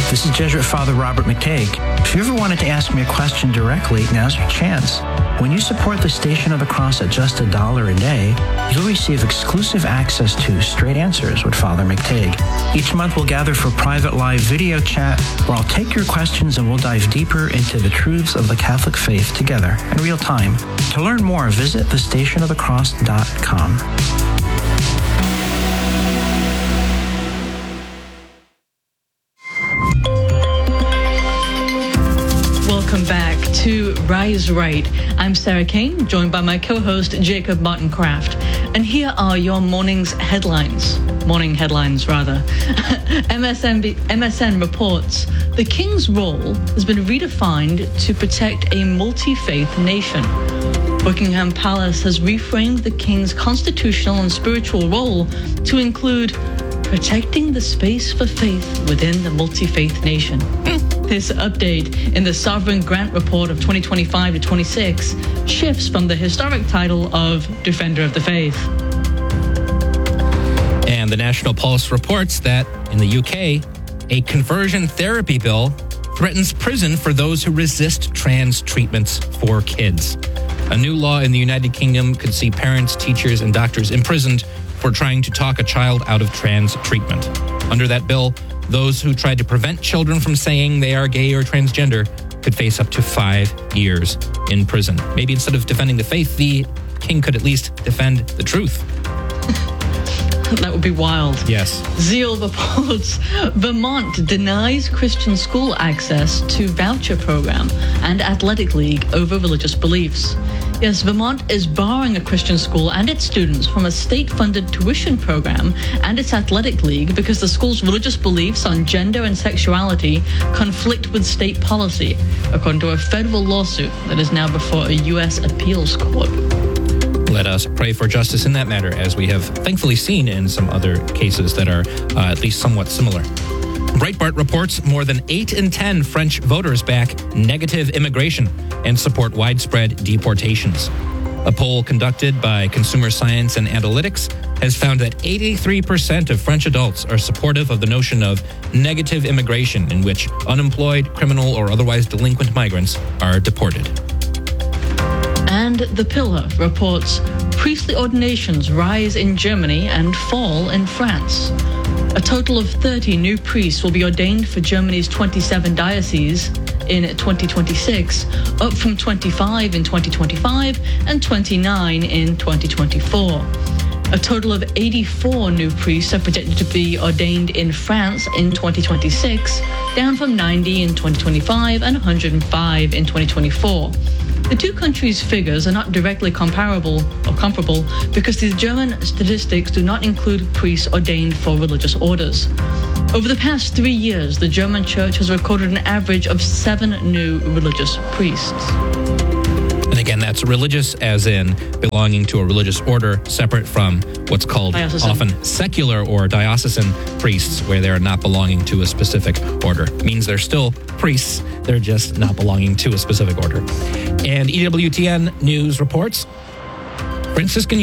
This is Jesuit Father Robert McTague. If you ever wanted to ask me a question directly, now's your chance. When you support the Station of the Cross at just $1 a day, you'll receive exclusive access to Straight Answers with Father McTague. Each month we'll gather for private live video chat where I'll take your questions and we'll dive deeper into the truths of the Catholic faith together in real time. To learn more, visit thestationofthecross.com. Welcome back to Rise Right. I'm Sarah Kane, joined by my co-host Jacob Martin Kraft. And here are your morning headlines, MSN reports the King's role has been redefined to protect a multi-faith nation. Buckingham Palace has reframed the King's constitutional and spiritual role to include protecting the space for faith within the multi-faith nation. This update in the Sovereign Grant Report of 2025 to 26 shifts from the historic title of Defender of the Faith. And the National Pulse reports that in the UK, a conversion therapy bill threatens prison for those who resist trans treatments for kids. A new law in the United Kingdom could see parents, teachers, and doctors imprisoned for trying to talk a child out of trans treatment. Under that bill, those who tried to prevent children from saying they are gay or transgender could face up to 5 years in prison. Maybe instead of defending the faith, the king could at least defend the truth. That would be wild. Yes. Zeal reports Vermont denies Christian school access to voucher program and athletic league over religious beliefs. Yes, Vermont is barring a Christian school and its students from a state-funded tuition program and its athletic league because the school's religious beliefs on gender and sexuality conflict with state policy, according to a federal lawsuit that is now before a U.S. appeals court. Let us pray for justice in that matter, as we have thankfully seen in some other cases that are at least somewhat similar. Breitbart reports more than 8 in 10 French voters back negative immigration and support widespread deportations. A poll conducted by Consumer Science and Analytics has found that 83% of French adults are supportive of the notion of negative immigration, in which unemployed, criminal, or otherwise delinquent migrants are deported. And The Pillar reports priestly ordinations rise in Germany and fall in France. A total of 30 new priests will be ordained for Germany's 27 dioceses in 2026, up from 25 in 2025 and 29 in 2024. A total of 84 new priests are projected to be ordained in France in 2026, down from 90 in 2025 and 105 in 2024. The two countries' figures are not directly comparable because the German statistics do not include priests ordained for religious orders. Over the past 3 years, the German church has recorded an average of 7 new religious priests. And again, that's religious as in belonging to a religious order, separate from what's called diocesan. Often secular or diocesan priests, where they're not belonging to a specific order. It means they're still priests, they're just not belonging to a specific order. And EWTN News reports Franciscan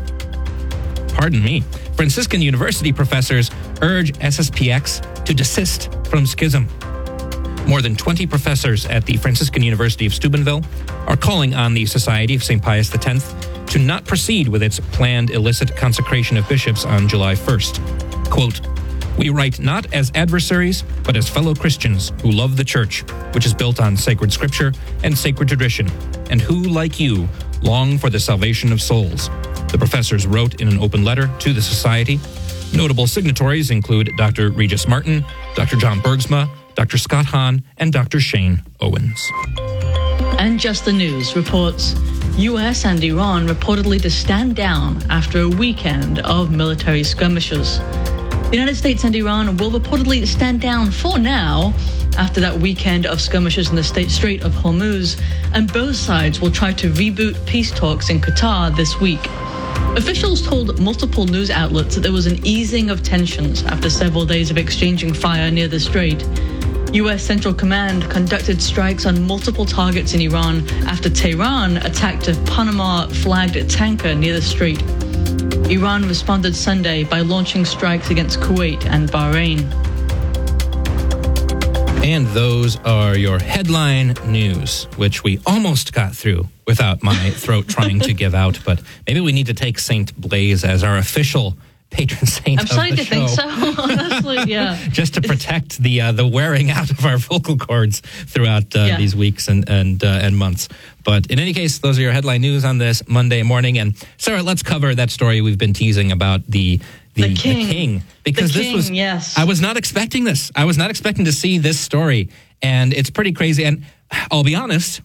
University professors urge SSPX to desist from schism. More than 20 professors at the Franciscan University of Steubenville are calling on the Society of St. Pius X to not proceed with its planned illicit consecration of bishops on July 1st. Quote, "We write not as adversaries, but as fellow Christians who love the Church, which is built on sacred scripture and sacred tradition, and who, like you, long for the salvation of souls," the professors wrote in an open letter to the Society. Notable signatories include Dr. Regis Martin, Dr. John Bergsma, Dr. Scott Hahn, and Dr. Shane Owens. And Just the News reports U.S. and Iran reportedly to stand down after a weekend of military skirmishes. The United States and Iran will reportedly stand down for now after that weekend of skirmishes in the Strait of Hormuz, and both sides will try to reboot peace talks in Qatar this week. Officials told multiple news outlets that there was an easing of tensions after several days of exchanging fire near the strait. U.S. Central Command conducted strikes on multiple targets in Iran after Tehran attacked a Panama-flagged tanker near the strait. Iran responded Sunday by launching strikes against Kuwait and Bahrain. And those are your headline news, which we almost got through without my throat trying to give out. But maybe we need to take Saint Blaise as our official patron saint I'm of starting the to show. think so, honestly, yeah. Just to protect the wearing out of our vocal cords throughout these weeks and months. But in any case, those are your headline news on this Monday morning. And Sarah, let's cover that story we've been teasing about the king. Because the king, this was, yes. I was not expecting this. I was not expecting to see this story. And it's pretty crazy. And I'll be honest,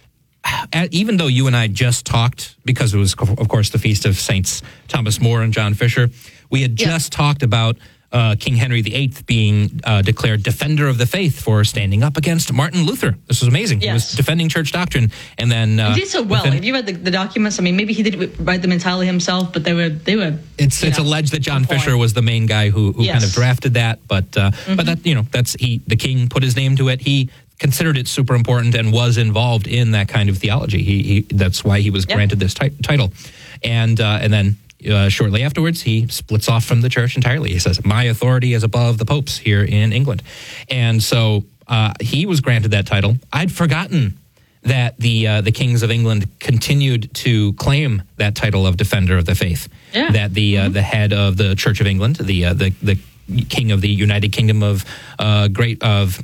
even though you and I just talked, because it was, of course, the feast of Saints Thomas More and John Fisher, we had just talked about King Henry VIII being declared defender of the faith for standing up against Martin Luther. This was amazing. Yes. He was defending church doctrine. And then he did so well. Have you read the documents? I mean, maybe he didn't write them entirely himself, but they were. It's alleged that John Fisher was the main guy who kind of drafted that. But that that's the king put his name to it. He considered it super important and was involved in that kind of theology. He that's why he was granted this title. And then shortly afterwards, he splits off from the church entirely. He says, "My authority is above the popes here in England." And so he was granted that title. I'd forgotten that the kings of England continued to claim that title of defender of the faith. Yeah. That the head of the Church of England, the king of the United Kingdom of Great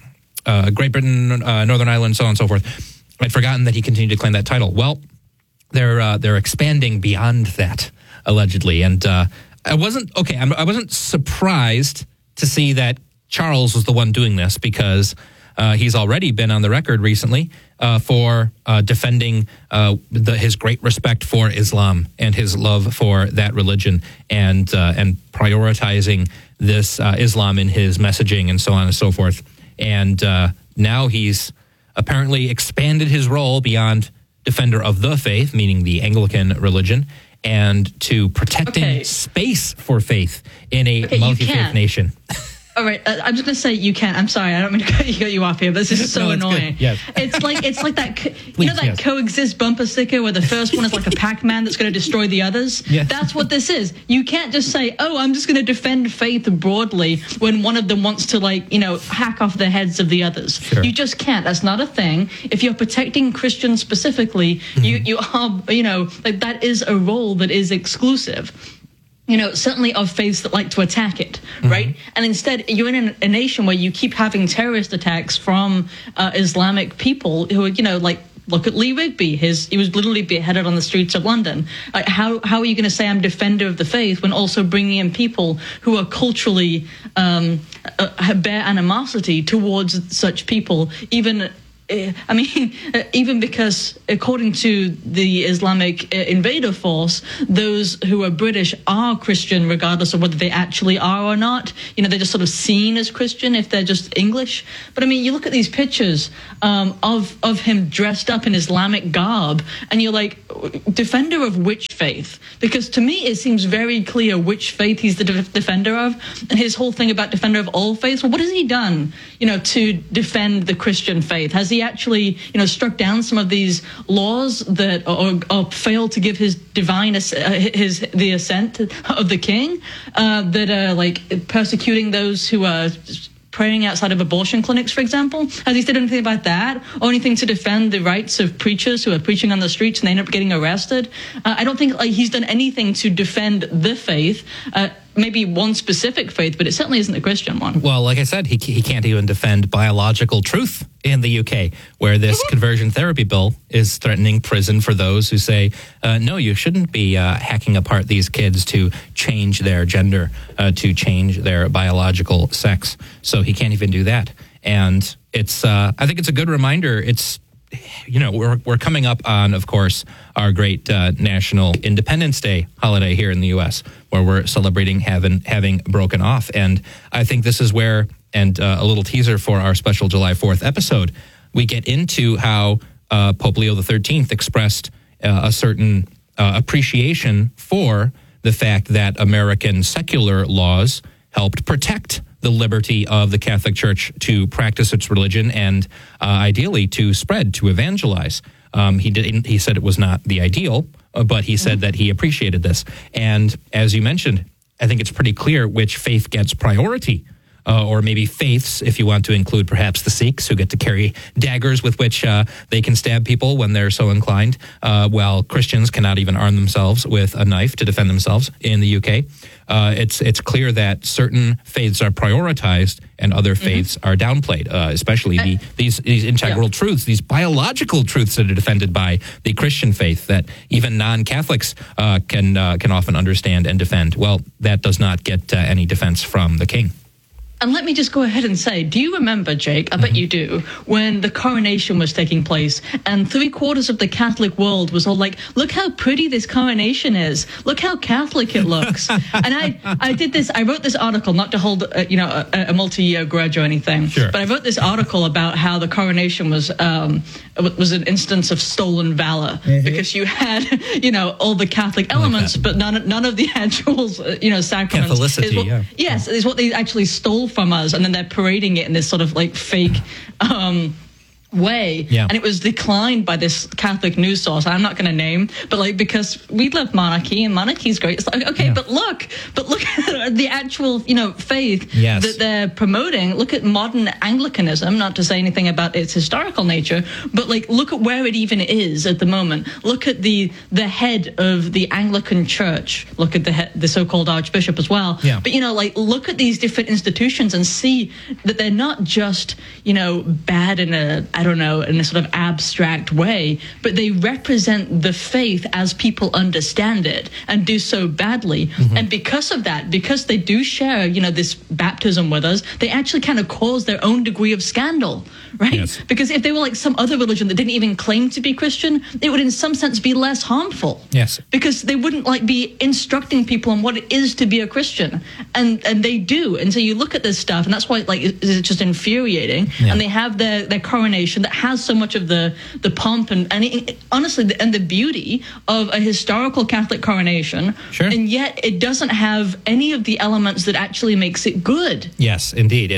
Britain, Northern Ireland, so on and so forth. I'd forgotten that he continued to claim that title. Well, they're expanding beyond that, allegedly, and I wasn't surprised to see that Charles was the one doing this, because he's already been on the record recently for defending his great respect for Islam and his love for that religion, and prioritizing this Islam in his messaging and so on and so forth. And now he's apparently expanded his role beyond defender of the faith, meaning the Anglican religion, and to protecting space for faith in a multi-faith nation. All right, I'm just going to say you can't. I'm sorry, I don't mean to cut you off here, but this is so annoying. Yes. It's like that, that coexist bumper sticker where the first one is like a Pac-Man that's going to destroy the others? Yes. That's what this is. You can't just say, oh, I'm just going to defend faith broadly when one of them wants to, hack off the heads of the others. Sure. You just can't. That's not a thing. If you're protecting Christians specifically, you are, that is a role that is exclusive. Certainly of faiths that like to attack it, right? And instead, you're in a nation where you keep having terrorist attacks from Islamic people who are, look at Lee Rigby. He was literally beheaded on the streets of London. How are you going to say I'm defender of the faith when also bringing in people who are culturally bear animosity towards such people, even because according to the Islamic invader force, those who are British are Christian regardless of whether they actually are or not. They're just sort of seen as Christian if they're just English. But you look at these pictures of him dressed up in Islamic garb, and you're like, defender of which faith? Because to me, it seems very clear which faith he's the defender of. And his whole thing about defender of all faiths, well, what has he done, to defend the Christian faith? Has he actually, struck down some of these laws that, or failed to give his divine, the assent of the king, that are persecuting those who are praying outside of abortion clinics, for example? Has he said anything about that, or anything to defend the rights of preachers who are preaching on the streets and they end up getting arrested? I don't think he's done anything to defend the faith. Maybe one specific faith, but it certainly isn't the Christian one. Well, like I said, he can't even defend biological truth in the UK, where this conversion therapy bill is threatening prison for those who say, no, you shouldn't be hacking apart these kids to change their gender, to change their biological sex. So he can't even do that. And it's, I think it's a good reminder. It's, we're coming up on, of course, our great National Independence Day holiday here in the U.S., where we're celebrating having broken off. And I think this is where, and a little teaser for our special July 4th episode, we get into how Pope Leo XIII expressed a certain appreciation for the fact that American secular laws helped protect the liberty of the Catholic Church to practice its religion and ideally to spread, to evangelize. He said it was not the ideal, but he said that he appreciated this. And as you mentioned, I think it's pretty clear which faith gets priority or maybe faiths, if you want to include perhaps the Sikhs, who get to carry daggers with which they can stab people when they're so inclined, while Christians cannot even arm themselves with a knife to defend themselves in the UK. It's clear that certain faiths are prioritized and other faiths are downplayed, especially these integral truths, these biological truths that are defended by the Christian faith that even non-Catholics can often understand and defend. Well, that does not get any defense from the king. And let me just go ahead and say, do you remember, Jake, I bet you do, when the coronation was taking place and 3/4 of the Catholic world was all like, look how pretty this coronation is. Look how Catholic it looks. And I wrote this article, not to hold, a multi-year grudge or anything, sure, but I wrote this article about how the coronation was an instance of stolen valor, because you had, all the Catholic elements, but none of the actual, sacraments. Catholicity, Yes, is what they actually stole from us, and then they're parading it in this sort of like fake way, and it was declined by this Catholic news source I'm not going to name, but because we love monarchy and monarchy's great. It's like, okay, but look at the actual faith that they're promoting. Look at modern Anglicanism, not to say anything about its historical nature, but look at where it even is at the moment. Look at the head of the Anglican Church. Look at the so-called Archbishop as well. But look at these different institutions and see that they're not just bad in a sort of abstract way, but they represent the faith as people understand it and do so badly. And because of that, because they do share, this baptism with us, they actually kind of cause their own degree of scandal, right? Yes. Because if they were like some other religion that didn't even claim to be Christian, it would in some sense be less harmful. Yes. Because they wouldn't be instructing people on what it is to be a Christian. And they do. And so you look at this stuff, and that's why it's just infuriating. And they have their coronation that has so much of the pomp and honestly the beauty of a historical Catholic coronation, and yet it doesn't have any of the elements that actually makes it good. Yes, indeed.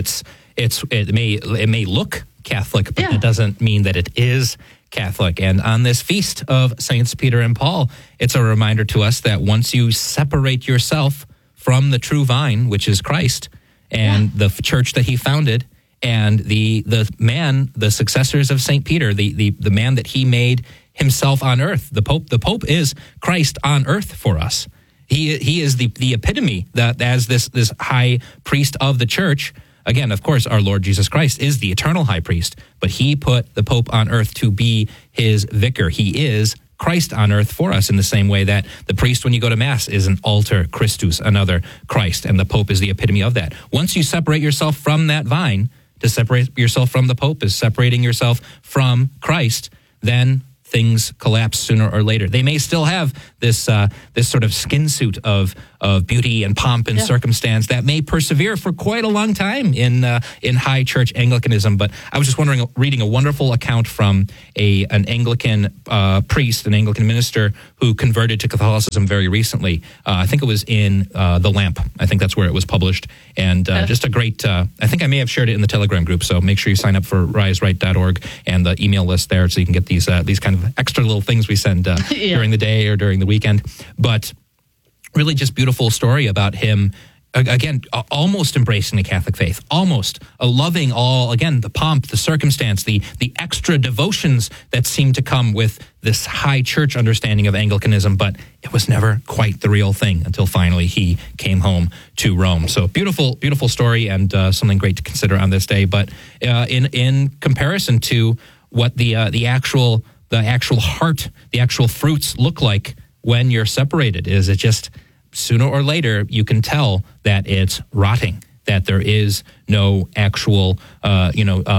It may look Catholic, but it doesn't mean that it is Catholic. And on this feast of Saints Peter and Paul, it's a reminder to us that once you separate yourself from the true vine, which is Christ, and the church that he founded, and the successors of St. Peter, the man that he made himself on earth, the Pope is Christ on earth for us. He is the epitome that as this high priest of the church. Again, of course, our Lord Jesus Christ is the eternal high priest, but he put the Pope on earth to be his vicar. He is Christ on earth for us in the same way that the priest, when you go to Mass, is an alter Christus, another Christ, and the Pope is the epitome of that. Once you separate yourself from that vine, to separate yourself from the Pope is separating yourself from Christ, then things collapse sooner or later. They may still have this sort of skin suit of beauty and pomp and circumstance that may persevere for quite a long time in high church Anglicanism. But I was just reading a wonderful account from an Anglican priest, an Anglican minister who converted to Catholicism very recently. I think it was in The Lamp. I think that's where it was published. And just a great, I think I may have shared it in the Telegram group, so make sure you sign up for riseright.org and the email list there so you can get these kind of extra little things we send during the day or during the weekend. But really just beautiful story about him, again, almost embracing the Catholic faith, almost loving all, again, the pomp, the circumstance, the extra devotions that seem to come with this high church understanding of Anglicanism, but it was never quite the real thing until finally he came home to Rome. So beautiful, beautiful story and something great to consider on this day. But in comparison to what the actual heart, the actual fruits look like when you're separated, is it just sooner or later you can tell that it's rotting, that there is no actual, as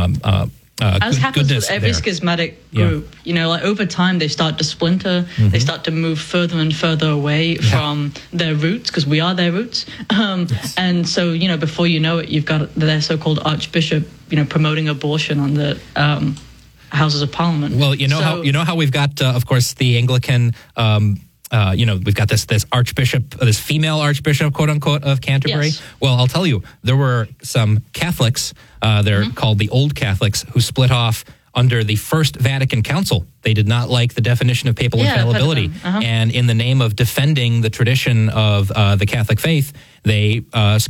happens with every schismatic group, over time they start to splinter, they start to move further and further away from their roots, because we are their roots. And so, before you know it, you've got their so-called archbishop, promoting abortion on the Houses of Parliament. Well, how we've got, of course, the Anglican. We've got this archbishop, this female archbishop, quote unquote, of Canterbury. Yes. Well, I'll tell you, there were some Catholics, they're called the Old Catholics, who split off under the First Vatican Council. They did not like the definition of papal infallibility. And in the name of defending the tradition of the Catholic faith, they schismed.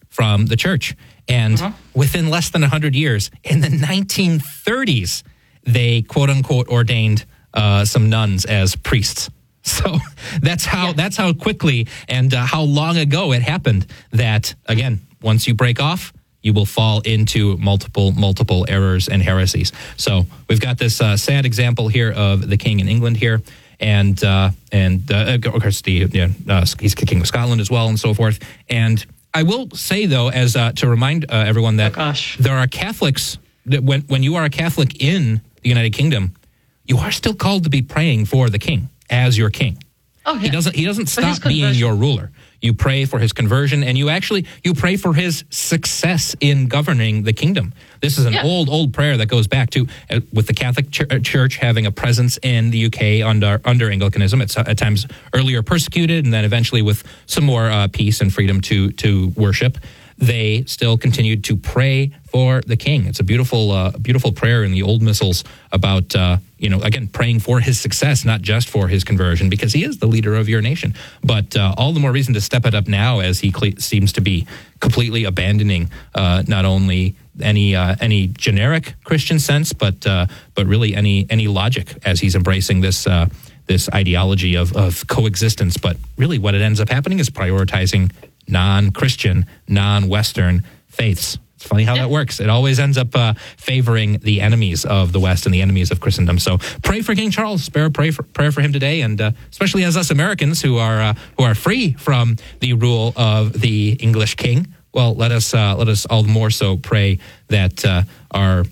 from the church. And within less than 100 years, in the 1930s, they quote unquote ordained some nuns as priests. So that's how quickly and how long ago it happened that, again, once you break off, you will fall into multiple errors and heresies. So we've got this sad example here of the king in England here, and of course he's king of Scotland as well, and so forth. And I will say though, as to remind everyone that there are Catholics that when you are a Catholic in the United Kingdom, you are still called to be praying for the king as your king. Oh, yeah. He doesn't stop being your ruler. You pray for his conversion, and you pray for his success in governing the kingdom. This is an old prayer that goes back to with the Catholic Church having a presence in the UK under Anglicanism. It's at times earlier persecuted, and then eventually with some more peace and freedom to worship, they still continued to pray for the king. It's a beautiful prayer in the old missals about, again, praying for his success, not just for his conversion, because he is the leader of your nation. But all the more reason to step it up now, as he seems to be completely abandoning not only any generic Christian sense, but really any logic, as he's embracing this ideology of coexistence. But really what it ends up happening is prioritizing non-Christian, non-Western faiths. It's funny how that works. It always ends up favoring the enemies of the West and the enemies of Christendom. So pray for King Charles. Prayer for him today, and especially as us Americans who are free from the rule of the English king. Well, let us all the more so pray that our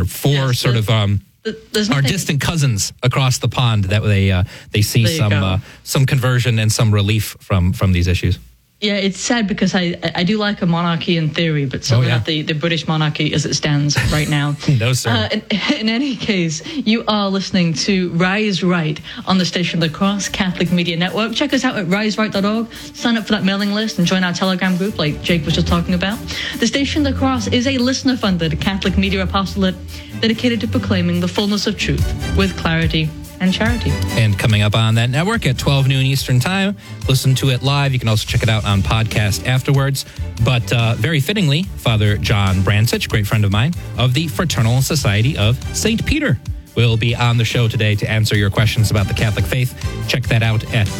our distant cousins across the pond, that they see some conversion and some relief from these issues. Yeah, it's sad because I do like a monarchy in theory, but certainly not the British monarchy as it stands right now. No, sir. In any case, you are listening to Rise Right on the station of the Cross Catholic Media Network. Check us out at riseright.org. Sign up for that mailing list and join our Telegram group like Jake was just talking about. The station of the Cross is a listener-funded Catholic media apostolate dedicated to proclaiming the fullness of truth with clarity and charity. And coming up on that network at 12 noon Eastern Time, listen to it live. You can also check it out on podcast afterwards. But very fittingly, Father John Brancich, great friend of mine, of the Fraternal Society of St. Peter, will be on the show today to answer your questions about the Catholic faith. Check that out at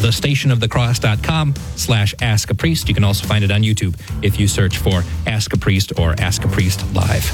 thestationofthecross.com/askapriest. You can also find it on YouTube if you search for Ask a Priest or Ask a Priest Live.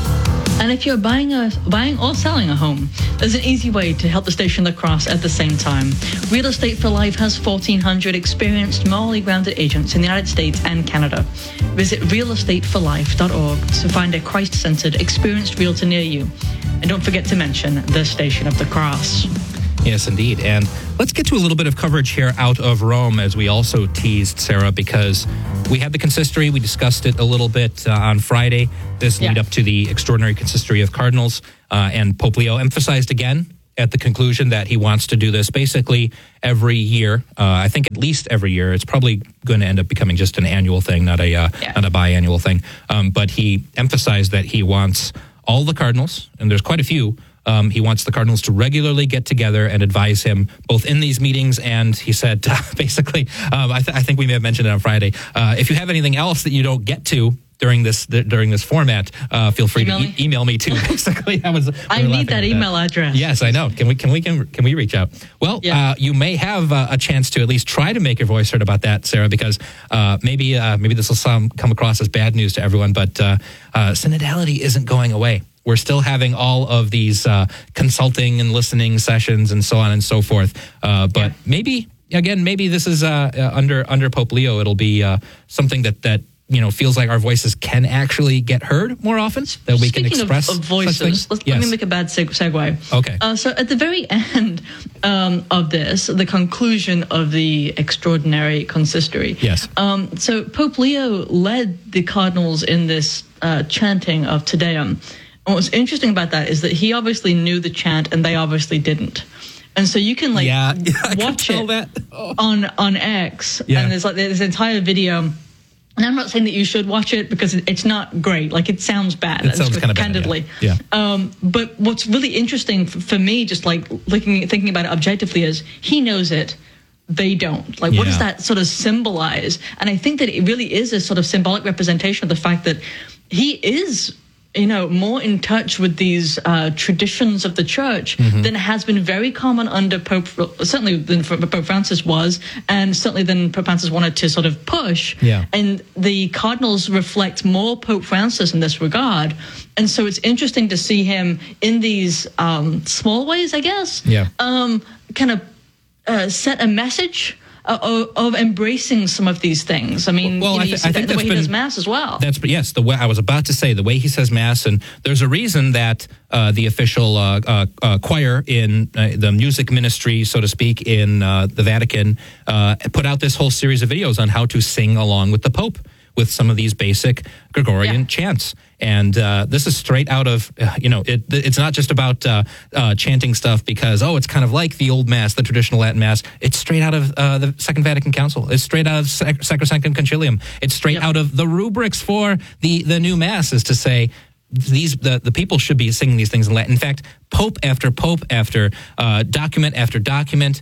And if you're buying or selling a home, there's an easy way to help the Station of the Cross at the same time. Real Estate for Life has 1,400 experienced, morally grounded agents in the United States and Canada. Visit realestateforlife.org to find a Christ-centered, experienced realtor near you. And don't forget to mention the Station of the Cross. Yes, indeed. And let's get to a little bit of coverage here out of Rome, as we also teased, Sarah, because we had the consistory. We discussed it a little bit on Friday, this lead up to the extraordinary consistory of cardinals. And Pope Leo emphasized again at the conclusion that he wants to do this basically every year. I think at least every year. It's probably going to end up becoming just an annual thing, not a biannual thing. But he emphasized that he wants all the cardinals, and there's quite a few. He wants the cardinals to regularly get together and advise him both in these meetings, and he said, basically, I think we may have mentioned it on Friday, if you have anything else that you don't get to during this format, feel free to email me too. Basically, I need that email address. Yes, I know. Can we reach out? Well, you may have a chance to at least try to make your voice heard about that, Sarah, because maybe this will come across as bad news to everyone, but synodality isn't going away. We're still having all of these consulting and listening sessions and so on and so forth. But maybe this is under Pope Leo, it'll be something that feels like our voices can actually get heard more often, that we can express Speaking of voices, let me make a bad segue. Okay. So at the very end of this, the conclusion of the extraordinary consistory. Yes. So Pope Leo led the cardinals in this chanting of Te Deum. And what's interesting about that is that he obviously knew the chant and they obviously didn't. And so you can watch it on X, and there's this entire video. And I'm not saying that you should watch it because it's not great. Like, it sounds bad. It sounds kind of candidly. bad, yeah. But what's really interesting for me, just like thinking about it objectively, is he knows it. they don't? Like, what does that sort of symbolize? And I think that it really is a sort of symbolic representation of the fact that he is, more in touch with these traditions of the church than has been very common under certainly than Pope Francis was, and certainly than Pope Francis wanted to sort of push. Yeah. And the cardinals reflect more Pope Francis in this regard. And so it's interesting to see him in these small ways, I guess, kind of set a message of embracing some of these things. I mean, you see the way he does Mass as well. Yes, the way I was about to say, the way he says Mass, and there's a reason that the official choir in the music ministry, so to speak, in the Vatican, put out this whole series of videos on how to sing along with the Pope with some of these basic Gregorian chants. And this is straight out of, it's not just about chanting stuff because, it's kind of like the old Mass, the traditional Latin Mass. It's straight out of the Second Vatican Council. It's straight out of Sacrosanctum Concilium. It's straight out of the rubrics for the new Mass, is to say, the people should be singing these things in Latin. In fact, Pope after document after document,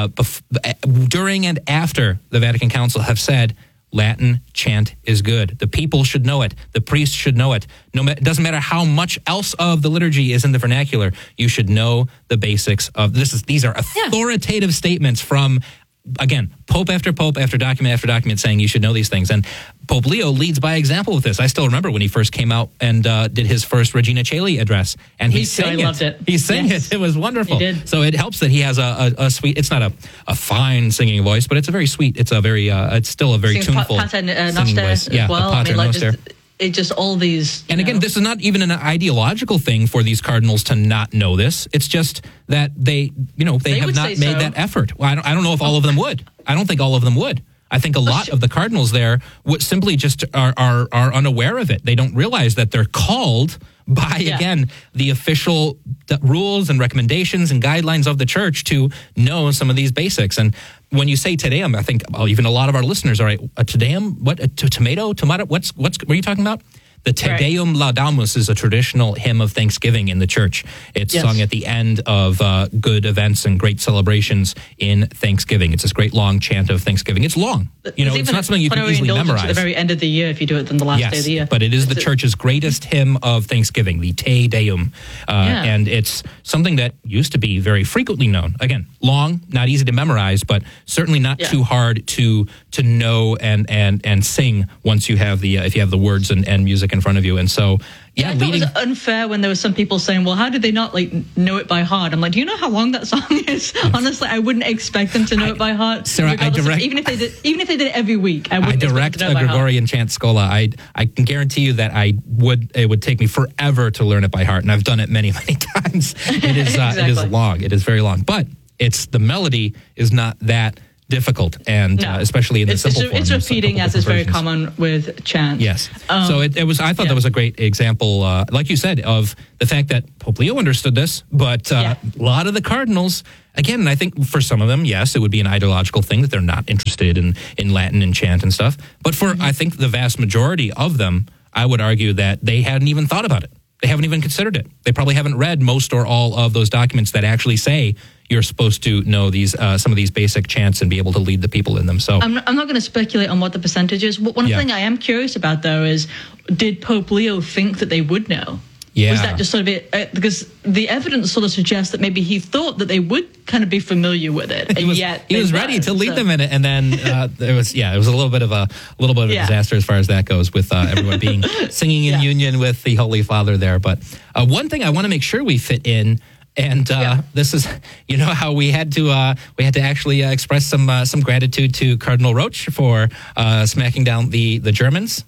during and after the Vatican Council have said, Latin chant is good. The people should know it. The priests should know it. It doesn't matter how much else of the liturgy is in the vernacular. You should know the basics of this. These are authoritative statements from, again, Pope after document saying you should know these things. And Pope Leo leads by example with this. I still remember when he first came out and did his first Regina Caeli address, and he sang it. I loved it. He sang it. It was wonderful. He did. So it helps that he has a sweet. It's not a fine singing voice, but it's a very sweet. It's a very. It's still a very tuneful singing voice. As well. Pater Noster. Just all these. And again, this is not even an ideological thing for these cardinals to not know this. It's just that they have not made that effort. Well, I don't know if all of them would. I don't think all of them would. I think a lot of the cardinals there would simply just are unaware of it. They don't realize that they're called by, again, the official rules and recommendations and guidelines of the church to know some of these basics. And when you say Te Deum, I think even a lot of our listeners are a Te Deum, what, a tomato, what are you talking about? The Te Deum Laudamus is a traditional hymn of thanksgiving in the church. It's sung at the end of good events and great celebrations in Thanksgiving. It's this great long chant of Thanksgiving. It's long. It's not something you can easily memorize. At the very end of the year if you do it than the last day of the year. But it is the church's greatest hymn of Thanksgiving, the Te Deum. And it's something that used to be very frequently known. Again, long, not easy to memorize, but certainly not too hard to know and sing once you have if you have the words and music in front of you. And so, I thought it was unfair when there were some people saying, well, how did they not know it by heart? I'm like, do you know how long that song is? Honestly, I wouldn't expect them to know it by heart. Sarah, even if they did it every week, I wouldn't direct expect them to know a Gregorian chant schola. I can guarantee you that it would take me forever to learn it by heart, and I've done it many, many times. It is it is long. It is very long, but the melody is not that difficult, and especially in the simple form. It's repeating, as is very common with chant. Yes. So it was. I thought that was a great example, like you said, of the fact that Pope Leo understood this, but a lot of the cardinals, again, and I think for some of them, yes, it would be an ideological thing that they're not interested in Latin and chant and stuff. But for I think the vast majority of them, I would argue that they hadn't even thought about it. They haven't even considered it. They probably haven't read most or all of those documents that actually say you're supposed to know these some of these basic chants and be able to lead the people in them. So I'm not going to speculate on what the percentage is. One thing I am curious about, though, is did Pope Leo think that they would know? Yeah. Was that just sort of it? Because the evidence sort of suggests that maybe he thought that they would kind of be familiar with it, and he was ready to lead them in it, and then it was a little bit of a disaster as far as that goes, with everyone being singing in union with the Holy Father there. But one thing I want to make sure we fit in. And this is, how we had to actually express some gratitude to Cardinal Roche for smacking down the Germans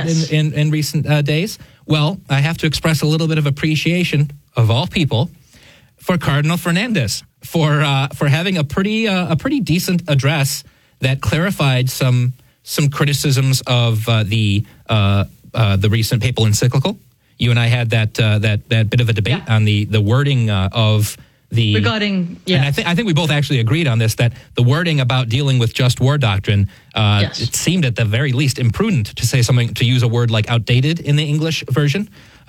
in recent days. Well, I have to express a little bit of appreciation, of all people, for Cardinal Fernandez for having a pretty decent address that clarified some criticisms of the recent papal encyclical. You and I had that bit of a debate on the wording of the regarding. And I think we both actually agreed on this, that the wording about dealing with just war doctrine it seemed at the very least imprudent to say something, to use a word like outdated in the English version.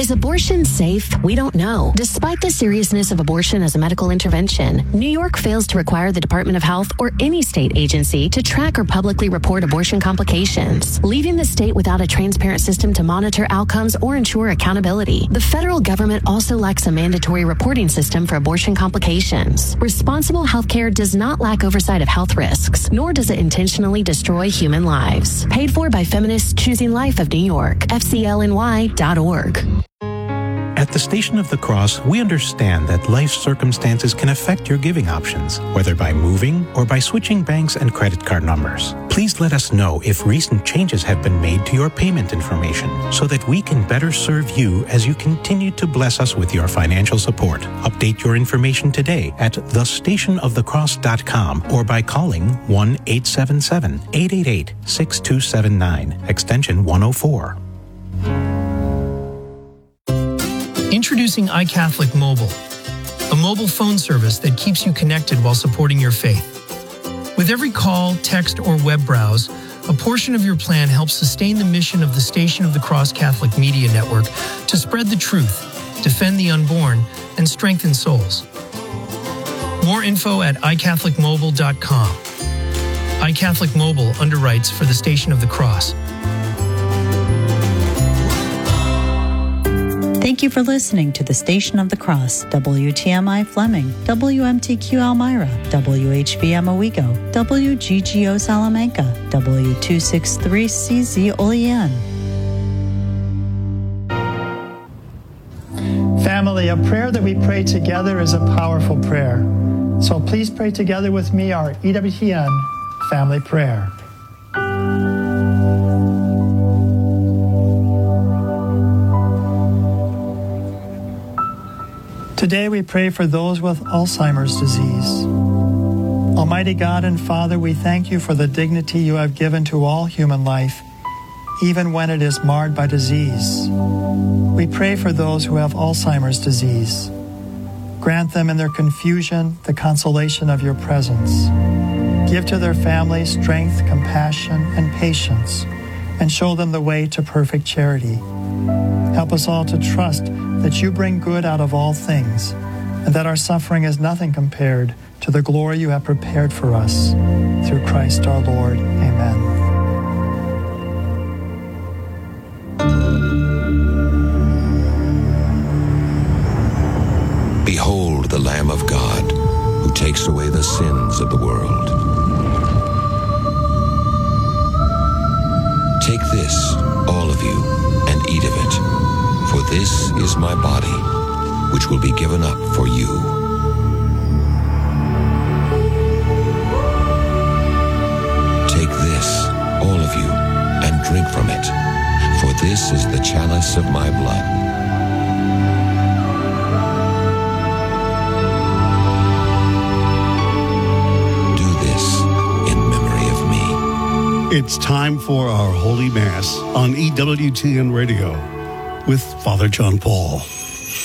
Is abortion safe? We don't know. Despite the seriousness of abortion as a medical intervention, New York fails to require the Department of Health or any state agency to track or publicly report abortion complications, leaving the state without a transparent system to monitor outcomes or ensure accountability. The federal government also lacks a mandatory reporting system for abortion complications. Responsible healthcare does not lack oversight of health risks, nor does it intentionally destroy human lives. Paid for by Feminists Choosing Life of New York, FCLNY.org. At the Station of the Cross, we understand that life circumstances can affect your giving options, whether by moving or by switching banks and credit card numbers. Please let us know if recent changes have been made to your payment information so that we can better serve you as you continue to bless us with your financial support. Update your information today at thestationofthecross.com or by calling 1-877-888-6279, extension 104. Introducing iCatholic Mobile, a mobile phone service that keeps you connected while supporting your faith. With every call, text, or web browse, a portion of your plan helps sustain the mission of the Station of the Cross Catholic Media Network to spread the truth, defend the unborn, and strengthen souls. More info at iCatholicMobile.com. iCatholic Mobile underwrites for the Station of the Cross. Thank you for listening to the Station of the Cross, WTMI Fleming, WMTQ Elmira, WHBM Owego, WGGO Salamanca, W263CZ Olean. Family, a prayer that we pray together is a powerful prayer. So please pray together with me our EWTN family prayer. Today we pray for those with Alzheimer's disease. Almighty God and Father, we thank you for the dignity you have given to all human life, even when it is marred by disease. We pray for those who have Alzheimer's disease. Grant them in their confusion the consolation of your presence. Give to their families strength, compassion, and patience, and show them the way to perfect charity. Help us all to trust that you bring good out of all things, and that our suffering is nothing compared to the glory you have prepared for us. Through Christ our Lord. Amen. Behold the Lamb of God, who takes away the sins of the world. Take this, all of you, and eat of it, for this is my body, which will be given up for you. Take this, all of you, and drink from it, for this is the chalice of my blood. Do this in memory of me. It's time for our Holy Mass on EWTN Radio with Father John Paul.